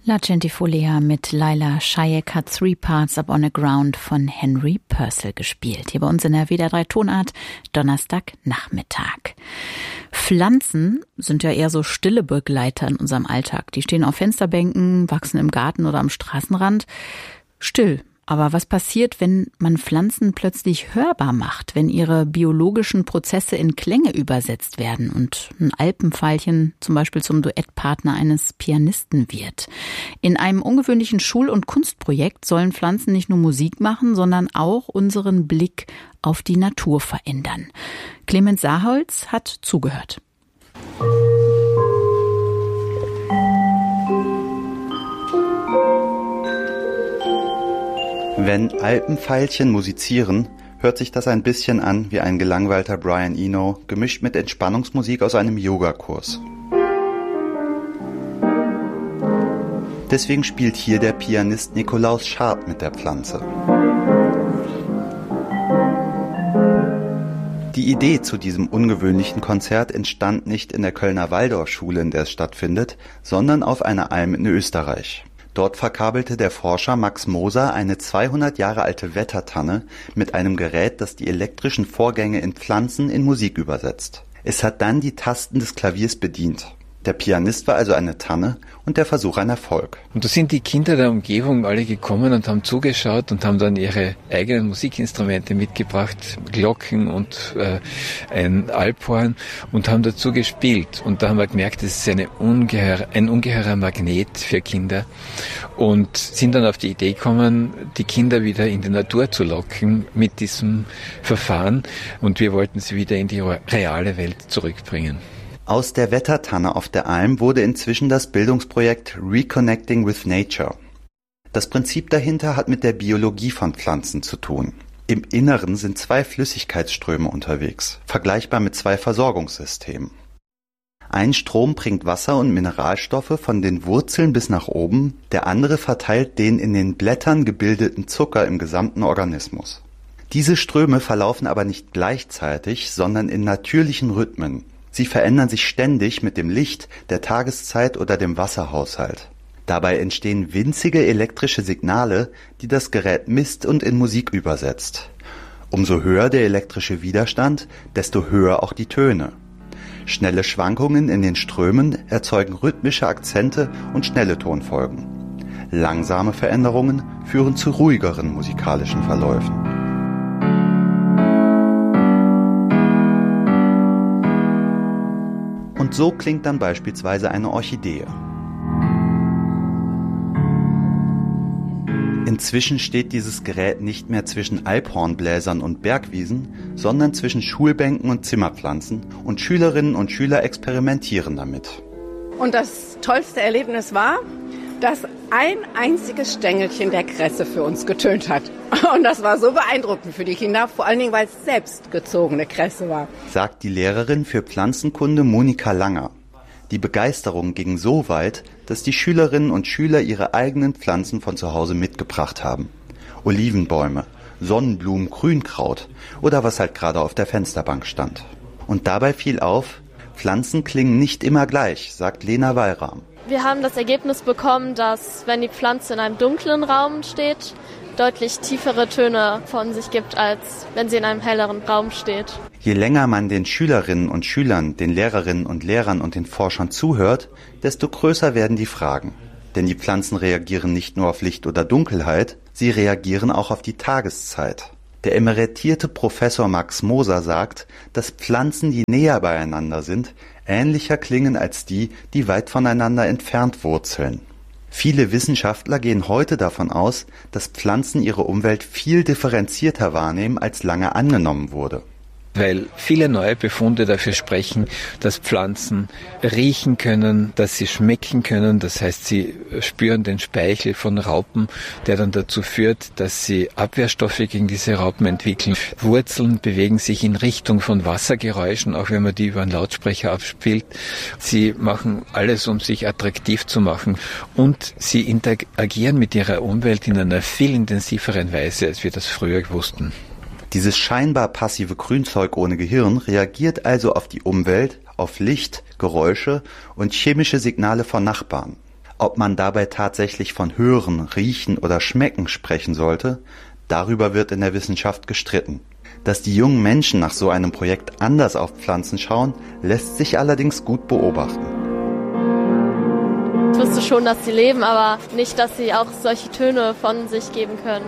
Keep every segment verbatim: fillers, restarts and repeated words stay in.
La Gentifolia mit Laila Shayek hat Three Parts Up on the Ground von Henry Purcell gespielt. Hier bei uns in der W D R drei Tonart, Donnerstagnachmittag. Pflanzen sind ja eher so stille Begleiter in unserem Alltag. Die stehen auf Fensterbänken, wachsen im Garten oder am Straßenrand. Still. Aber was passiert, wenn man Pflanzen plötzlich hörbar macht, wenn ihre biologischen Prozesse in Klänge übersetzt werden und ein Alpenveilchen zum Beispiel zum Duettpartner eines Pianisten wird? In einem ungewöhnlichen Schul- und Kunstprojekt sollen Pflanzen nicht nur Musik machen, sondern auch unseren Blick auf die Natur verändern. Clemens Saarholz hat zugehört. Wenn Alpenveilchen musizieren, hört sich das ein bisschen an wie ein gelangweilter Brian Eno, gemischt mit Entspannungsmusik aus einem Yogakurs. Deswegen spielt hier der Pianist Nikolaus Schardt mit der Pflanze. Die Idee zu diesem ungewöhnlichen Konzert entstand nicht in der Kölner Waldorfschule, in der es stattfindet, sondern auf einer Alm in Österreich. Dort verkabelte der Forscher Max Moser eine zweihundert Jahre alte Wettertanne mit einem Gerät, das die elektrischen Vorgänge in Pflanzen in Musik übersetzt. Es hat dann die Tasten des Klaviers bedient. Der Pianist war also eine Tanne und der Versuch ein Erfolg. Und da sind die Kinder der Umgebung alle gekommen und haben zugeschaut und haben dann ihre eigenen Musikinstrumente mitgebracht, Glocken und äh, ein Alphorn, und haben dazu gespielt. Und da haben wir gemerkt, das ist eine ungeheure, ein ungeheurer Magnet für Kinder, und sind dann auf die Idee gekommen, die Kinder wieder in die Natur zu locken mit diesem Verfahren, und wir wollten sie wieder in die reale Welt zurückbringen. Aus der Wettertanne auf der Alm wurde inzwischen das Bildungsprojekt Reconnecting with Nature. Das Prinzip dahinter hat mit der Biologie von Pflanzen zu tun. Im Inneren sind zwei Flüssigkeitsströme unterwegs, vergleichbar mit zwei Versorgungssystemen. Ein Strom bringt Wasser und Mineralstoffe von den Wurzeln bis nach oben, der andere verteilt den in den Blättern gebildeten Zucker im gesamten Organismus. Diese Ströme verlaufen aber nicht gleichzeitig, sondern in natürlichen Rhythmen. Sie verändern sich ständig mit dem Licht, der Tageszeit oder dem Wasserhaushalt. Dabei entstehen winzige elektrische Signale, die das Gerät misst und in Musik übersetzt. Umso höher der elektrische Widerstand, desto höher auch die Töne. Schnelle Schwankungen in den Strömen erzeugen rhythmische Akzente und schnelle Tonfolgen. Langsame Veränderungen führen zu ruhigeren musikalischen Verläufen. Und so klingt dann beispielsweise eine Orchidee. Inzwischen steht dieses Gerät nicht mehr zwischen Alphornbläsern und Bergwiesen, sondern zwischen Schulbänken und Zimmerpflanzen, und Schülerinnen und Schüler experimentieren damit. Und das tollste Erlebnis war, dass ein einziges Stängelchen der Kresse für uns getönt hat. Und das war so beeindruckend für die Kinder, vor allen Dingen, weil es selbst gezogene Kresse war. Sagt die Lehrerin für Pflanzenkunde Monika Langer. Die Begeisterung ging so weit, dass die Schülerinnen und Schüler ihre eigenen Pflanzen von zu Hause mitgebracht haben. Olivenbäume, Sonnenblumen, Grünkraut oder was halt gerade auf der Fensterbank stand. Und dabei fiel auf, Pflanzen klingen nicht immer gleich, sagt Lena Wallrahm. Wir haben das Ergebnis bekommen, dass, wenn die Pflanze in einem dunklen Raum steht, deutlich tiefere Töne von sich gibt, als wenn sie in einem helleren Raum steht. Je länger man den Schülerinnen und Schülern, den Lehrerinnen und Lehrern und den Forschern zuhört, desto größer werden die Fragen. Denn die Pflanzen reagieren nicht nur auf Licht oder Dunkelheit, sie reagieren auch auf die Tageszeit. Der emeritierte Professor Max Moser sagt, dass Pflanzen, die näher beieinander sind, ähnlicher klingen als die, die weit voneinander entfernt wurzeln. Viele Wissenschaftler gehen heute davon aus, dass Pflanzen ihre Umwelt viel differenzierter wahrnehmen, als lange angenommen wurde. Weil viele neue Befunde dafür sprechen, dass Pflanzen riechen können, dass sie schmecken können. Das heißt, sie spüren den Speichel von Raupen, der dann dazu führt, dass sie Abwehrstoffe gegen diese Raupen entwickeln. Wurzeln bewegen sich in Richtung von Wassergeräuschen, auch wenn man die über einen Lautsprecher abspielt. Sie machen alles, um sich attraktiv zu machen. Und sie interagieren mit ihrer Umwelt in einer viel intensiveren Weise, als wir das früher wussten. Dieses scheinbar passive Grünzeug ohne Gehirn reagiert also auf die Umwelt, auf Licht, Geräusche und chemische Signale von Nachbarn. Ob man dabei tatsächlich von Hören, Riechen oder Schmecken sprechen sollte, darüber wird in der Wissenschaft gestritten. Dass die jungen Menschen nach so einem Projekt anders auf Pflanzen schauen, lässt sich allerdings gut beobachten. Ich wusste schon, dass sie leben, aber nicht, dass sie auch solche Töne von sich geben können.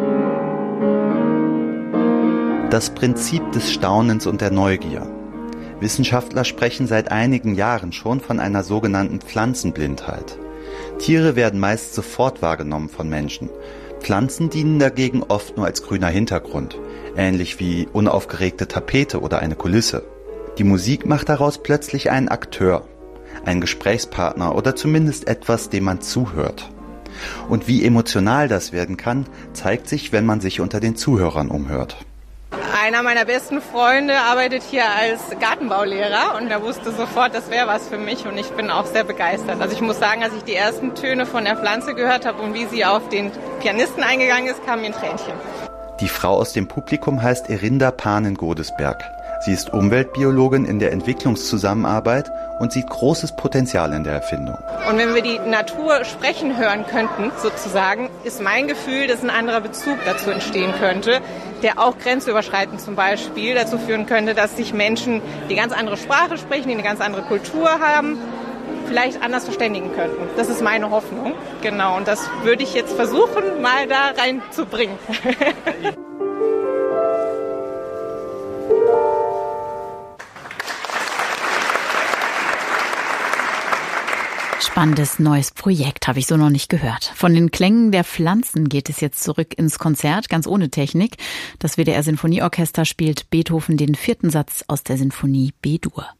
Das Prinzip des Staunens und der Neugier. Wissenschaftler sprechen seit einigen Jahren schon von einer sogenannten Pflanzenblindheit. Tiere werden meist sofort wahrgenommen von Menschen. Pflanzen dienen dagegen oft nur als grüner Hintergrund, ähnlich wie unaufgeregte Tapete oder eine Kulisse. Die Musik macht daraus plötzlich einen Akteur, einen Gesprächspartner oder zumindest etwas, dem man zuhört. Und wie emotional das werden kann, zeigt sich, wenn man sich unter den Zuhörern umhört. Einer meiner besten Freunde arbeitet hier als Gartenbaulehrer und er wusste sofort, das wäre was für mich und ich bin auch sehr begeistert. Also ich muss sagen, als ich die ersten Töne von der Pflanze gehört habe und wie sie auf den Pianisten eingegangen ist, kam mir ein Tränchen. Die Frau aus dem Publikum heißt Erinda Panen-Godesberg. Sie ist Umweltbiologin in der Entwicklungszusammenarbeit und sieht großes Potenzial in der Erfindung. Und wenn wir die Natur sprechen hören könnten, sozusagen, ist mein Gefühl, dass ein anderer Bezug dazu entstehen könnte, der auch grenzüberschreitend zum Beispiel dazu führen könnte, dass sich Menschen, die ganz andere Sprache sprechen, die eine ganz andere Kultur haben, vielleicht anders verständigen könnten. Das ist meine Hoffnung. Genau, und das würde ich jetzt versuchen, mal da reinzubringen. Spannendes neues Projekt, habe ich so noch nicht gehört. Von den Klängen der Pflanzen geht es jetzt zurück ins Konzert, ganz ohne Technik. Das W D R Sinfonieorchester spielt Beethoven den vierten Satz aus der Sinfonie B-Dur.